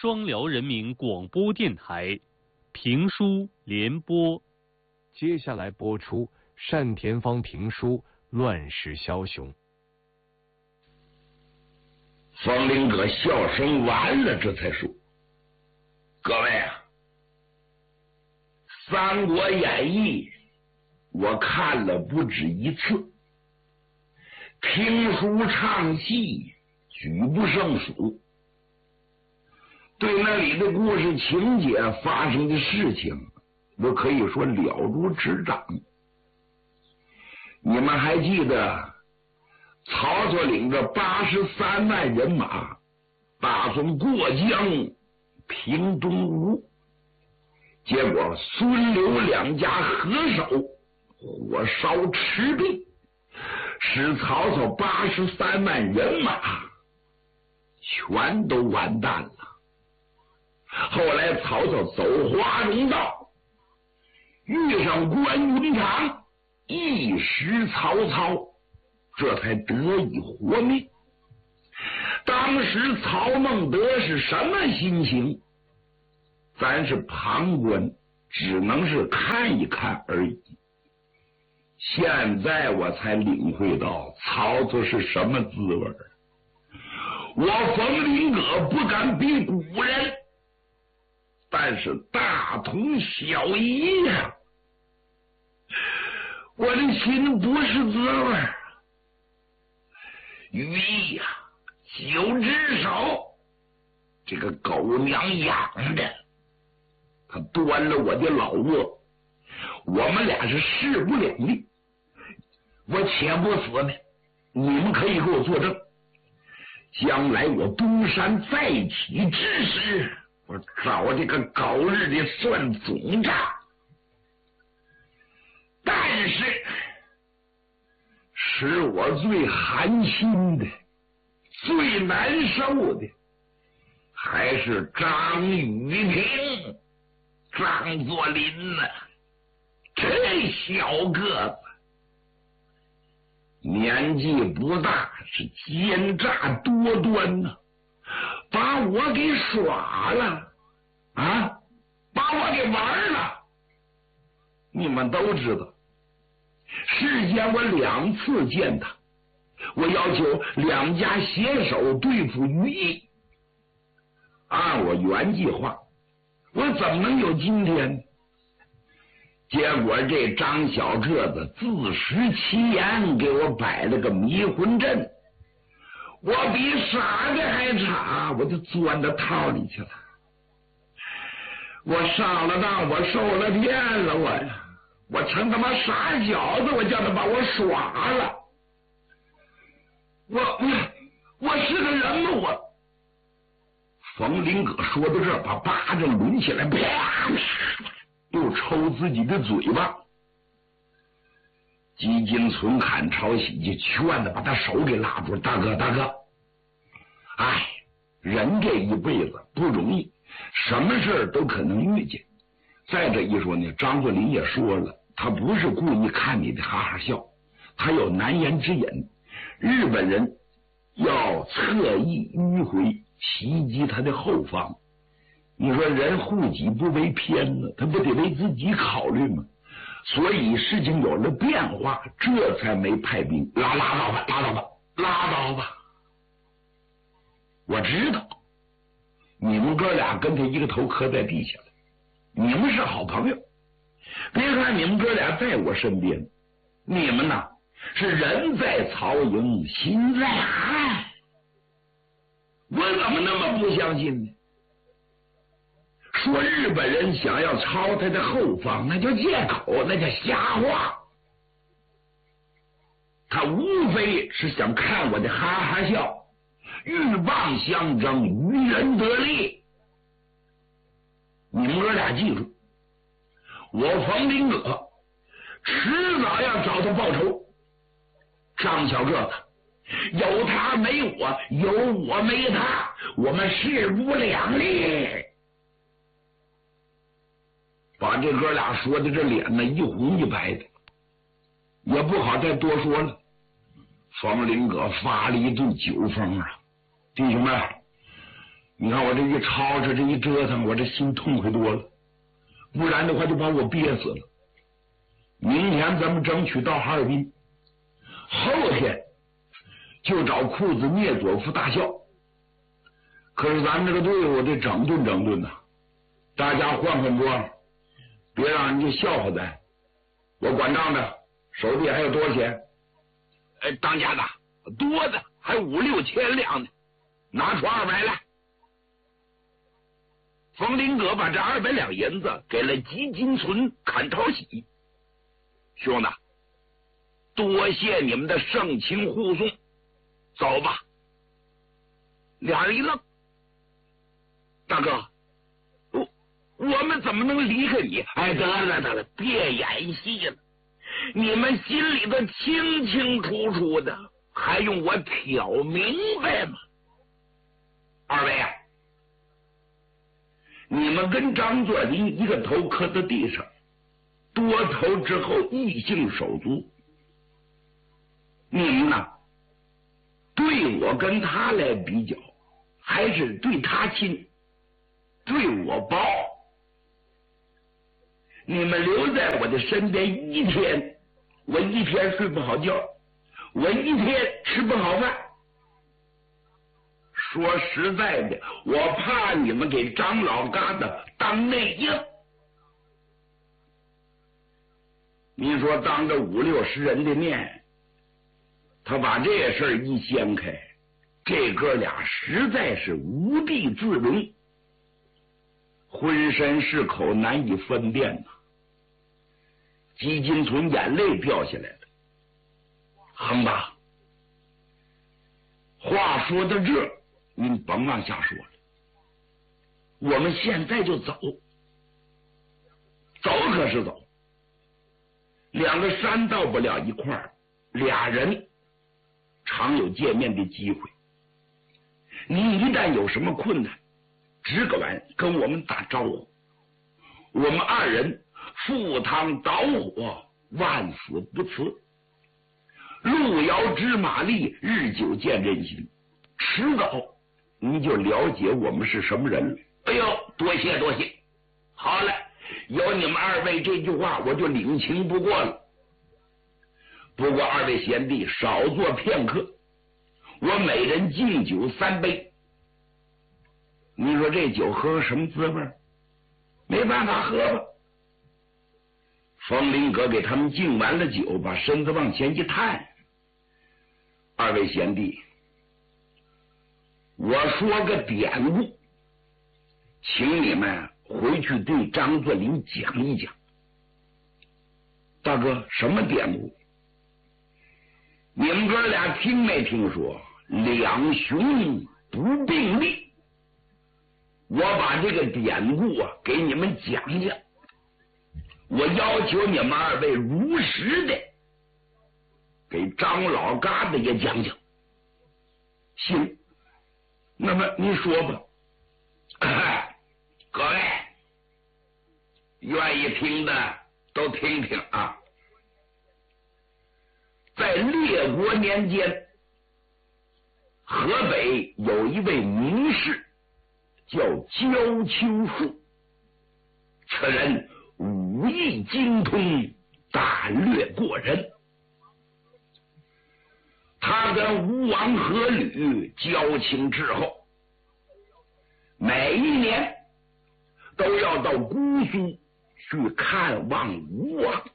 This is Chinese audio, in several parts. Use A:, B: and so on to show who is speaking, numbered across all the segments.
A: 双辽人民广播电台评书联播。
B: 接下来播出单田芳评书《乱世枭雄》。
C: 方林哥笑声完了，这才说：“各位啊，《三国演义》我看了不止一次，评书唱戏举不胜数，对那里的故事情节发生的事情，我可以说了如指掌。你们还记得曹操领着83万人马打算过江平东吴，结果孙刘两家合手火烧赤壁，使曹操83万人马全都完蛋了。后来曹操走华容道，遇上关云长，一时曹操，这才得以活命。当时曹孟德是什么心情，咱是旁观，只能是看一看而已。现在我才领会到曹操是什么滋味。我冯林葛不敢比古人，但是大同小异呀。我的心不是滋味，于毅呀，9只手，这个狗娘养的，他端了我的老窝，我们俩是势不两立。我且不死呢，你们可以给我作证，将来我东山再起之时，我找这个狗日的算总账。但是使我最寒心的、最难受的，还是张雨婷、张作霖呢。这小个子年纪不大，是奸诈多端呢，把我给耍了啊，把我给玩了。你们都知道，事先我2次见他，我要求两家携手对付于毅。按我原计划，我怎么能有今天呢？结果这张小个子自食其言，给我摆了个迷魂阵，我比傻的还差，我就钻到套里去了。我上了当，我受了骗了，我成他妈傻小子，我叫他把我耍了。我是个人吗？我冯林葛说到这儿，把巴掌抡起来，啪，又抽自己的嘴巴。几经存砍抄喜就劝的把他手给拉住，大哥，哎，人这一辈子不容易，什么事儿都可能遇见。再者一说呢，张作霖也说了，他不是故意看你的哈哈笑，他有难言之隐。日本人要侧翼迂回袭击他的后方，你说人护己不为偏呢，他不得为自己考虑吗？所以事情有了变化，这才没派兵。拉倒吧！我知道你们哥俩跟他一个头磕在地下了，你们是好朋友。别看你们哥俩在我身边，你们呐是人在曹营心在汉。我怎么那么不相信呢？说日本人想要抄他的后方，那叫借口，那叫瞎话。他无非是想看我的哈哈笑，鹬蚌相争，渔人得利。你们哥俩记住，我冯林葛迟早要找他报仇。张小个子有他没我，有我没他，我们势不两立。把这哥俩说的这脸呢一红一白的，也不好再多说了。冯林葛发了一顿酒疯啊！弟兄们， 你看我这一吵吵，这一折腾，我这心痛快多了，不然的话就把我憋死了。明天咱们争取到哈尔滨，后天就找库兹涅佐夫大校。可是咱们这个队伍得整顿整顿呐，大家换换装，别让人家笑话咱。我管账的手里还有多少钱？
D: 当家的多的还5、6千两呢，拿出200来。冯林阁把这200两银子给了吉金存、砍桃喜。兄弟，多谢你们的盛情护送，走吧。俩人一愣，大哥，我们怎么能离开你？哎，得了，别演戏了，你们心里头清清楚楚的，还用我挑明白吗？二位啊，你们跟张作霖一个头磕在地上，多头之后异性手足，你们呢，对我跟他来比较，还是对他亲，对我薄。你们留在我的身边1天，我1天睡不好觉，我1天吃不好饭。说实在的，我怕你们给张老疙瘩当内应。你说当着50、60人的面，他把这事儿一掀开，这哥俩实在是无地自容，浑身是口难以分辨呐。吉金存眼泪掉下来了。哼吧，话说到这，您甭往下说了，我们现在就走。走可是走，两个山到不了一块儿，俩人常有见面的机会。你一旦有什么困难，只管跟我们打招呼，我们2人赴汤蹈火，万死不辞。路遥知马力，日久见人心，迟早你就了解我们是什么人了。哎呦，多谢多谢。好了，有你们2位这句话，我就领情不过了。不过2位贤弟少做片刻，我每人敬酒3杯。你说这酒喝什么滋味？没办法喝吧。冯林阁给他们敬完了酒，把身子往前一探。2位贤弟，我说个典故，请你们回去对张作霖讲一讲。大哥，什么典故？你们哥俩听没听说两雄不并立？我把这个典故啊给你们讲讲，我要求你们2位如实的给张老疙瘩也讲讲。行，那么你说吧。各位愿意听的都听听啊。在列国年间，河北有一位名士叫焦丘树，此人武艺精通，胆略过人。他跟吴王阖闾交情之后，每一年都要到姑苏去看望吴王。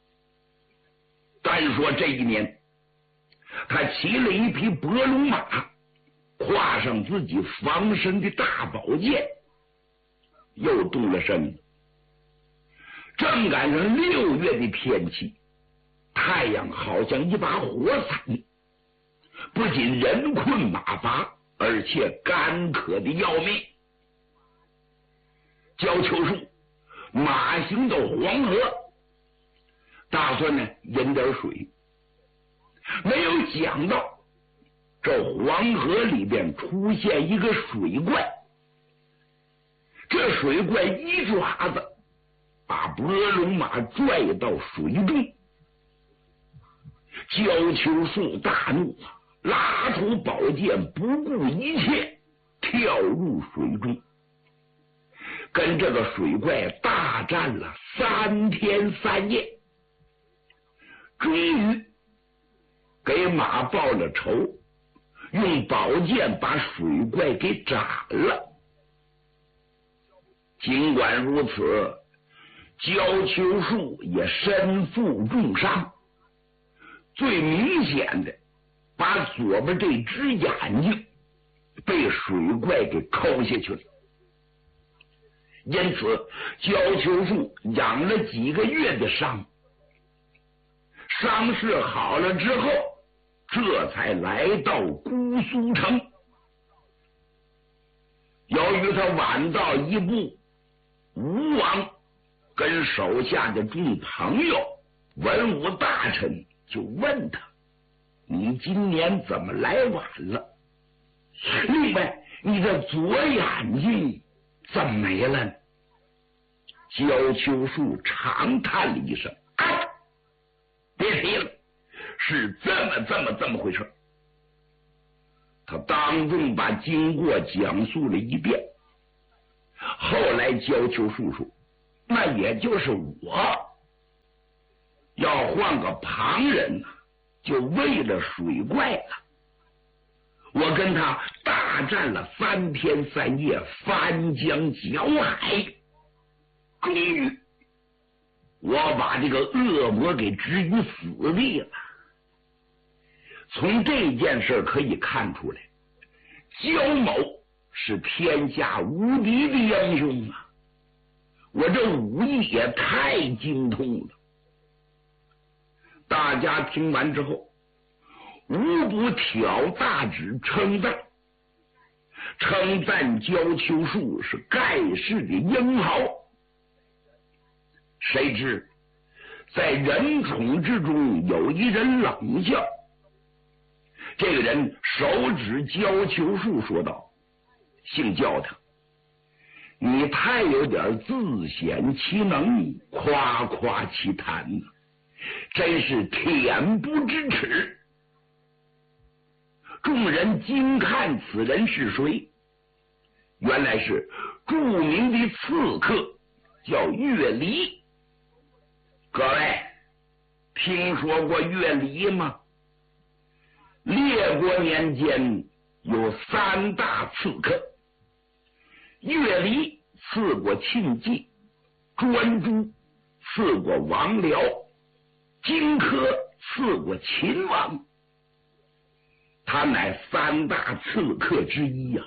D: 单说这一年，他骑了一匹伯龙马，跨上自己防身的大宝剑，又动了身子。正赶上6月的天气，太阳好像一把火伞，不仅人困马乏，而且干渴的要命。焦丘树马行到黄河，打算呢饮点水，没有想到这黄河里边出现一个水怪，这水怪一爪子把伯龙马拽到水中。焦丘树大怒，拉出宝剑，不顾一切
C: 跳入水中，跟这个水怪大战了3天3夜，终于给马报了仇，用宝剑把水怪给斩了。尽管如此，焦丘树也身负重伤，最明显的，把左边这只眼睛被水怪给抠下去了。因此焦丘树养了几个月的伤，伤势好了之后，这才来到姑苏城。由于他晚到一步，吴王跟手下的众朋友文武大臣就问他，你今年怎么来晚了？另外你的左眼睛怎么没了呢？焦丘树长叹了一声，哎，别提了，是这么回事。他当众把经过讲述了一遍。后来焦丘树说，那也就是我要换个旁人啊，就为了水怪了。我跟他大战了3天3夜，翻江搅海，终于我把这个恶魔给置于死地了。从这件事可以看出来，焦某是天下无敌的英雄啊！我这武艺也太精通了。大家听完之后，无不挑大指称赞，称赞焦丘树是盖世的英豪。谁知在人宠之中有一人冷笑，这个人手指焦丘树说道，姓焦的，你太有点自显其能，夸夸其谈呢，真是恬不知耻。众人惊看此人是谁，原来是著名的刺客，叫岳离。各位听说过岳离吗？列国年间有3大刺客，岳离刺过庆忌，专诸刺过王僚，荆轲刺过秦王，他乃3大刺客之一呀。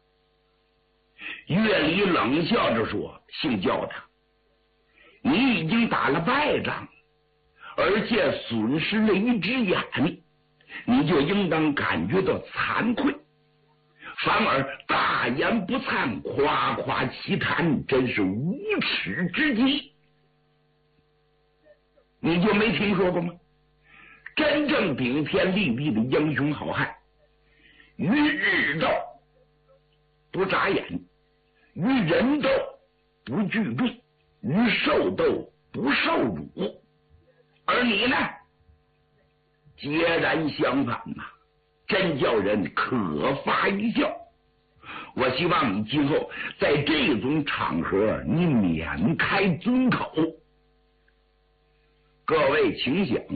C: 岳离冷笑着说，姓焦的，你已经打了败仗，而且损失了一只眼，你就应当感觉到惭愧，反而大言不惭，夸夸其谈，真是无耻之极。你就没听说过吗？真正顶天立地的英雄好汉，与日斗不眨眼，与人斗不惧重，与兽斗不受辱。而你呢，截然相反呐，真叫人可发一笑。我希望你今后在这种场合你免开尊口。各位请想，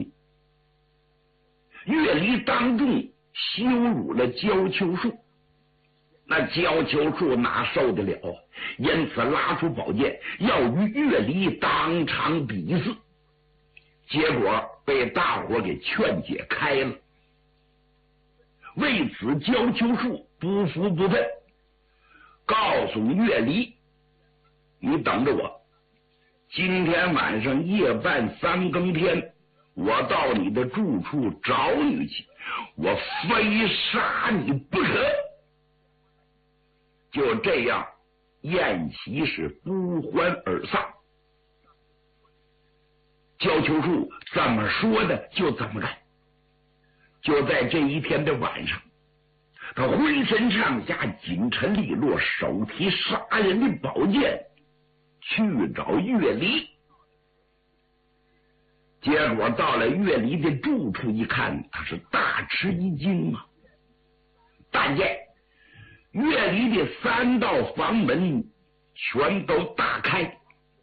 C: 岳离当众羞辱了焦丘树，那焦丘树哪受得了，因此拉出宝剑要与岳离当场比试，结果被大伙给劝解开了。为此焦丘树不服不忿，告诉岳离，你等着我，今天晚上夜半3更天，我到你的住处找你去，我非杀你不可。就这样，宴席是不欢而散。焦丘树怎么说的就怎么干。就在这一天的晚上，他浑身上下紧沉利落，手提杀人的宝剑去找岳离。结果到了岳离的住处一看，他是大吃一惊啊！但见岳离的3道房门全都大开。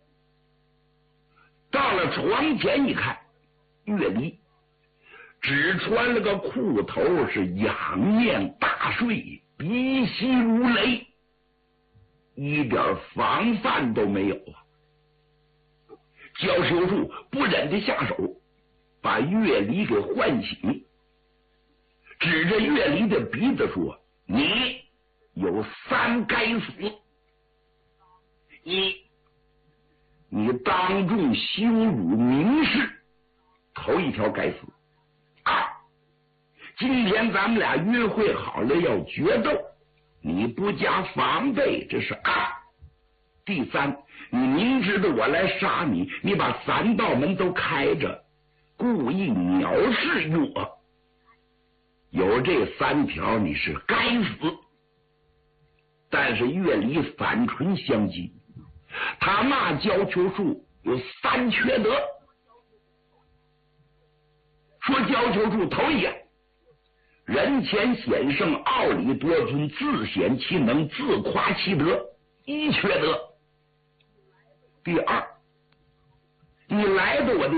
C: 到了床前一看，岳离只穿了个裤头，是仰面大睡，鼻息如雷，一点防范都没有啊！焦秀柱不忍的下手，把岳离给唤醒，指着岳离的鼻子说：“你有3该死。一，你当众羞辱名士，头一条该死。2，今天咱们俩约会好了要决斗，你不加防备，这是2。第3，你明知道我来杀你，你把3道门都开着，故意藐视我。有这3条，你是该死。”但是岳离反唇相讥，他骂焦秋树有3缺德，说焦秋树头一眼人前显圣，傲礼多尊，自显其能，自夸其德，1缺德。第2，你来到我的